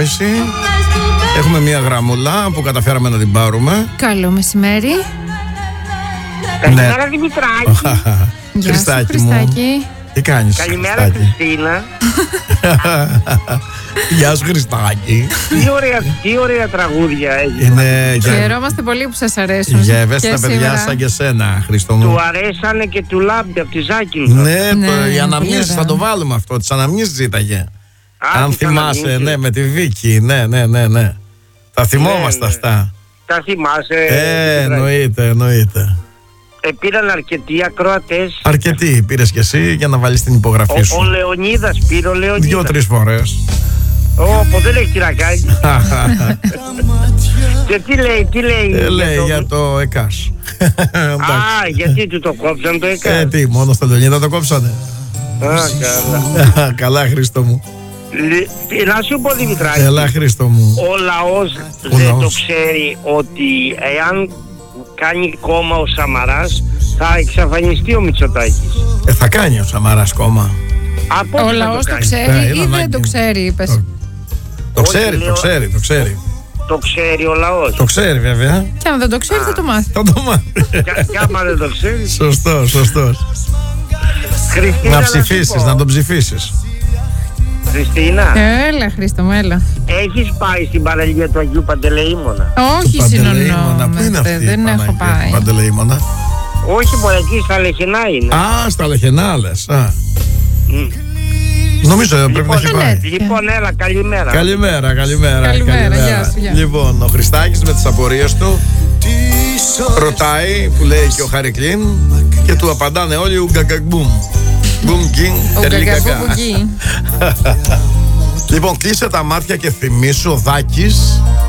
Έχουμε μια γραμμούλα που καταφέραμε να την πάρουμε. Καλό μεσημέρι. Καλημέρα Δημητράκη. Γεια σου Χριστάκη. Τι κάνεις? Καλημέρα Χριστίνα. Γεια σου Χριστάκη. Τι ωραία τραγούδια έχει. Χαιρόμαστε πολύ που σας αρέσουν. Για ευαίσθητα παιδιά σαν και σένα, Χριστό μου. Του αρέσανε και του Λάμπη από τη Ζάκη. Ναι, οι αναμνήσεις θα το βάλουμε αυτό. Τις αναμνήσεις ζήταγε. Αν θυμάσαι, ναι, με τη Βίκη. Ναι. Τα θυμόμαστε αυτά. Τα θυμάσαι. Εννοείται. Πήραν αρκετοί ακροατές. Αρκετοί πήρες κι εσύ για να βάλεις την υπογραφή σου. Ο Λεωνίδας πήρε, ο Λεωνίδας. 2-3 φορές. Δεν έχει τι να κάνει. Και τι λέει. Λέει για το ΕΚΑΣ. Γιατί του το κόψαν το ΕΚΑΣ? Τι, μόνο στο Λεωνίδα το κόψανε? Καλά. Καλά, Χρήστο μου. Να σου πω Δημητράκη. Έλα, Χρήστο μου. Ο λαός δεν το ξέρει ότι εάν κάνει κόμμα ο Σαμαράς θα εξαφανιστεί ο Μητσοτάκης. Θα κάνει ο Σαμαράς κόμμα. Ο λαός το ξέρει ή δεν το ξέρει, είπες? Το ξέρει. Το ξέρει ο λαός. Το ξέρει βέβαια. Και αν δεν το ξέρει θα το μάθει. Θα το μάθει. Και άμα δεν το ξέρει. Σωστός. Να ψηφίσεις, να τον ψηφίσεις. Χριστίνα. Έλα Χρήστο μου, έλα. Έχεις πάει στην παραλία του Αγίου Παντελεήμωνα? Όχι, συνονόμαστε, δεν έχω πάει. Παντελεήμωνα. Όχι, μόνο εκεί στα Λεχενά είναι. Στα Λεχενά λες. Νομίζω πρέπει να έχει πάει. Λοιπόν, έλα, καλημέρα. Καλημέρα. Γεια σου. Λοιπόν, ο Χριστάκης με τις απορίες του ρωτάει, που λέει και ο Χαρικλίν, και του απαντάνε όλοι ουγκαγκαγκμπούμ. Μπουμ γκιν, τερλικακά. Ουγκαγκαγκμπούμ. Λοιπόν, κλείσε τα μάτια και θυμίσου ο Δάκης